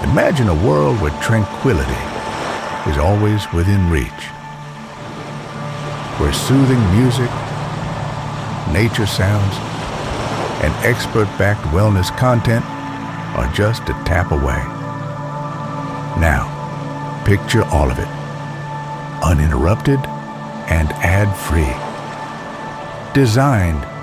Imagine a world where tranquility is always within reach, where soothing music, nature sounds, and expert-backed wellness content are just a tap away. Now, picture all of it, uninterrupted and ad-free. Designed